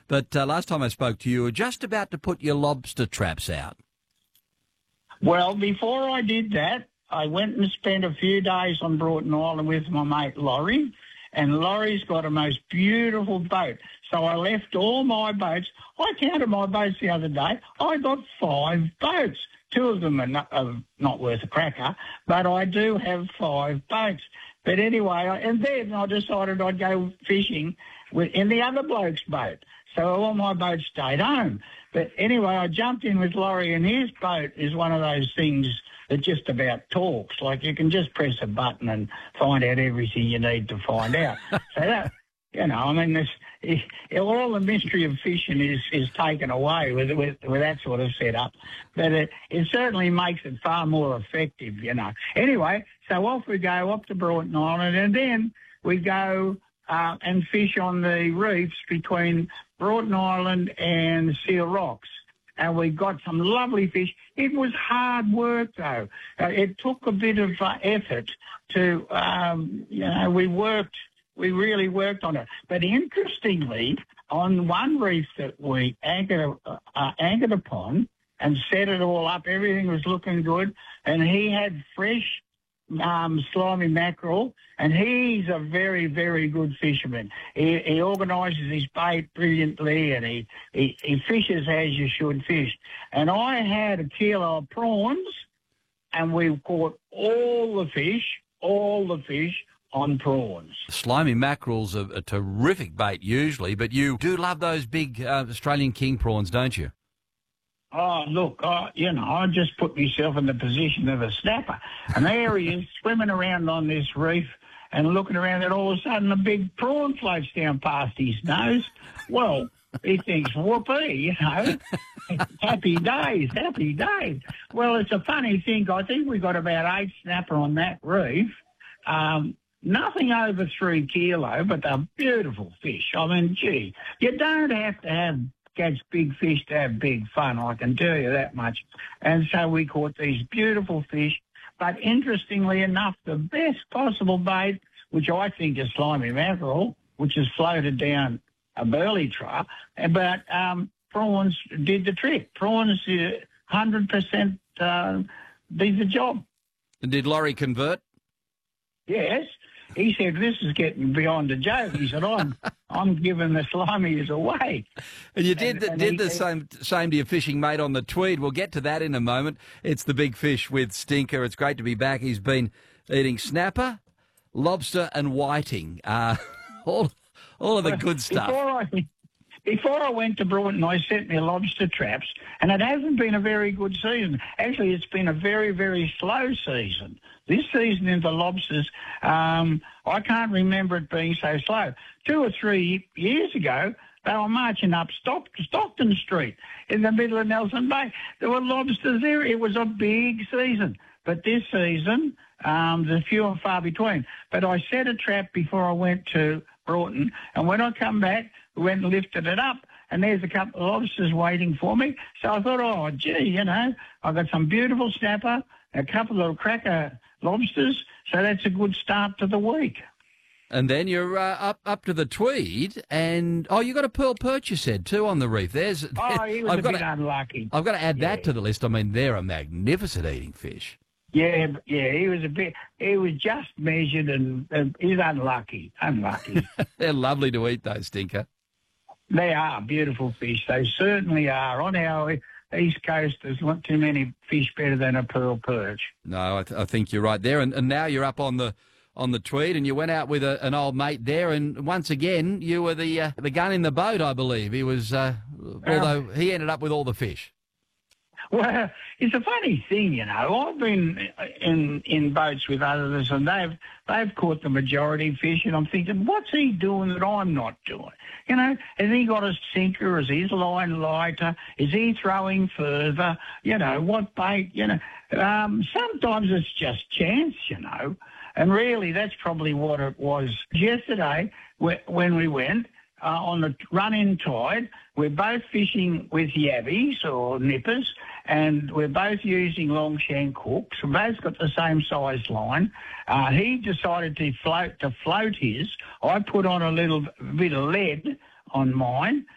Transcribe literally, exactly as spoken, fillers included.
But uh, last time I spoke to you, you were just about to put your lobster traps out. Well, before I did that, I went and spent a few days on Broughton Island with my mate Laurie, and Laurie's got a most beautiful boat. So I left all my boats. I counted my boats the other day. I got five boats. Two of them are not, are not worth a cracker, but I do have five boats. But anyway, I, and then I decided I'd go fishing with, in the other bloke's boat. So all my boats stayed home. But anyway, I jumped in with Laurie, and his boat is one of those things that just about talks. Like you can just press a button and find out everything you need to find out. So that, you know, I mean, this, it, all the mystery of fishing is, is taken away with, with with that sort of setup. But it, it certainly makes it far more effective, you know. Anyway, so off we go up to Broughton Island, and then we go uh, and fish on the reefs between Broughton Island and Seal Rocks. And we got some lovely fish. It was hard work, though. Uh, it took a bit of uh, effort to, um, you know, we worked, we really worked on it. But interestingly, on one reef that we anchored, uh, uh, anchored upon and set it all up, everything was looking good, and he had fresh um, slimy mackerel, and he's a very, very good fisherman. He, he organises his bait brilliantly, and he, he, he fishes as you should fish. And I had a kilo of prawns, and we caught all the fish, all the fish on prawns. Slimy mackerel's a, a terrific bait usually, but you do love those big uh, Australian king prawns, don't you? Oh, look, I, you know, I just put myself in the position of a snapper. And there he is swimming around on this reef and looking around, and all of a sudden a big prawn floats down past his nose. Well, he thinks, whoopee, you know, happy days, happy days. Well, it's a funny thing. I think we got about eight snapper on that reef. Um, nothing over three kilo, but they're beautiful fish. I mean, gee, you don't have to have catch big fish to have big fun, I can tell you that much. And so we caught these beautiful fish. But interestingly enough, the best possible bait, which I think is slimy mackerel, which is floated down a burley trough, but um, prawns did the trick. Prawns uh, one hundred percent uh, did the job. And did Laurie convert? Yes. He said, this is getting beyond a joke. He said, I'm I'm giving the slimies away. And you did the, and did he, the same same to your fishing mate on the Tweed. We'll get to that in a moment. It's the big fish with Stinker. It's great to be back. He's been eating snapper, lobster and whiting. Uh, all, all of the good stuff. Before I, before I went to Broughton, I set my lobster traps, and it hasn't been a very good season. Actually, it's been a very, very slow season. This season in the lobsters, um, I can't remember it being so slow. Two or three years ago, they were marching up Stock- Stockton Street in the middle of Nelson Bay. There were lobsters there. It was a big season. But this season, um, there's few and far between. But I set a trap before I went to Broughton, and when I come back, we went and lifted it up, and there's a couple of lobsters waiting for me. So I thought, oh, gee, you know, I've got some beautiful snapper, a couple of cracker lobsters, so that's a good start to the week. And then you're uh, up up to the Tweed, and oh, you got a pearl perch, you said, too, on the reef. There's oh, he was I've a got bit to, unlucky. I've got to add yeah. that to the list. I mean, they're a magnificent eating fish. Yeah, yeah, he was a bit. He was just measured, and, and he's unlucky, unlucky. They're lovely to eat, though, Stinker. They are beautiful fish. They certainly are. On our East Coast, there's not too many fish better than a pearl perch. No, I, th- I think you're right there. And, and now you're up on the on the Tweed, and you went out with a, an old mate there, and once again, you were the uh, the gun in the boat, I believe. He was, uh, although he ended up with all the fish. Well, it's a funny thing, you know. I've been in in boats with others, and they've they've caught the majority fish, and I'm thinking, what's he doing that I'm not doing? You know, has he got a sinker? Is his line lighter? Is he throwing further? You know, what bait? You know, um, sometimes it's just chance, you know. And really, that's probably what it was yesterday when we went. Uh, on the run-in tide, we're both fishing with yabbies or nippers, and we're both using long shank hooks. We've both got the same size line. Uh, he decided to float to float his. I put on a little bit of lead on mine,